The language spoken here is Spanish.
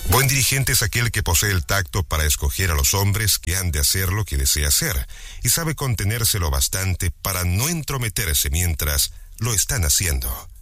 Buen dirigente es aquel que posee el tacto para escoger a los hombres que han de hacer lo que desea hacer, y sabe contenerse lo bastante para no entrometerse mientras lo están haciendo.